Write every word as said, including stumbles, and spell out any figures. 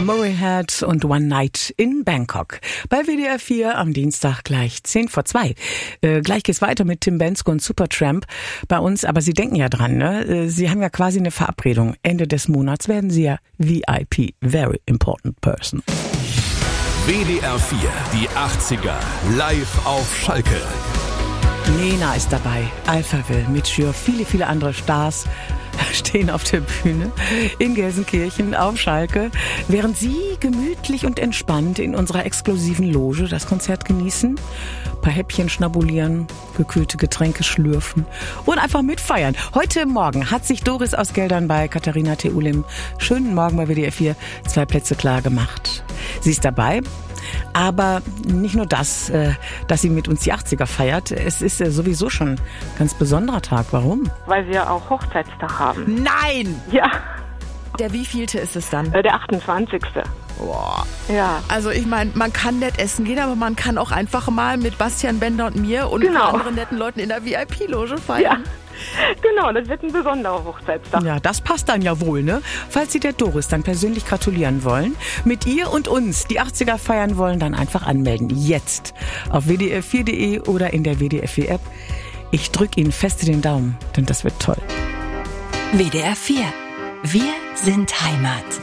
Murray Head und One Night in Bangkok. Bei W D R vier am Dienstag gleich zehn vor zwei. Äh, gleich geht's weiter mit Tim Bendzko und Supertramp bei uns. Aber Sie denken ja dran, ne? Sie haben ja quasi eine Verabredung. Ende des Monats werden Sie ja V I P, Very Important Person. W D R vier, die achtziger, live auf Schalke. Nena ist dabei, Alphaville, Mitschür, viele, viele andere Stars stehen auf der Bühne in Gelsenkirchen auf Schalke, während Sie gemütlich und entspannt in unserer exklusiven Loge das Konzert genießen, ein paar Häppchen schnabulieren, gekühlte Getränke schlürfen und einfach mitfeiern. Heute Morgen hat sich Doris aus Geldern bei Katharina Theulim schönen Morgen bei W D R vier zwei Plätze klar gemacht. Sie ist dabei. Aber nicht nur das, dass sie mit uns die achtziger feiert. Es ist sowieso schon ein ganz besonderer Tag. Warum? Weil wir auch Hochzeitstag haben. Nein! Ja. Der wievielte ist es dann? Der achtundzwanzigste Boah. Ja. Also ich meine, man kann nett essen gehen, aber man kann auch einfach mal mit Bastian Bender und mir und genau. anderen netten Leuten in der V I P-Loge feiern. Ja. Genau, das wird ein besonderer Hochzeitstag. Ja, das passt dann ja wohl, ne? Falls Sie der Doris dann persönlich gratulieren wollen, mit ihr und uns die achtziger feiern wollen, dann einfach anmelden. Jetzt auf w d r vier punkt d e oder in der W D R vier App. Ich drücke Ihnen feste den Daumen, denn das wird toll. W D R vier. Wir sind Heimat.